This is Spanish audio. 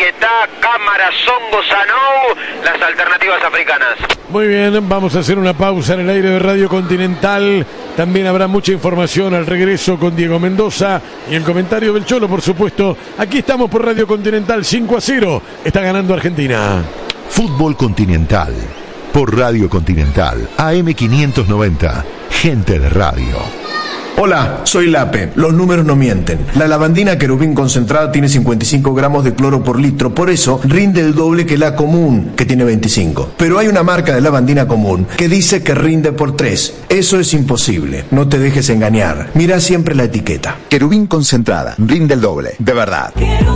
Caquetá, Cámara, Songo, Sanou, las alternativas africanas. Muy bien, vamos a hacer una pausa en el aire de Radio Continental. También habrá mucha información al regreso con Diego Mendoza y el comentario del Cholo, por supuesto. Aquí estamos por Radio Continental. 5-0 está ganando Argentina. Fútbol Continental por Radio Continental AM 590, gente de radio. Hola, soy Lape. Los números no mienten. La lavandina Querubín concentrada tiene 55 gramos de cloro por litro, por eso rinde el doble que la común, que tiene 25. Pero hay una marca de lavandina común que dice que rinde por 3. Eso es imposible. No te dejes engañar. Mira siempre la etiqueta. Querubín concentrada, rinde el doble, de verdad.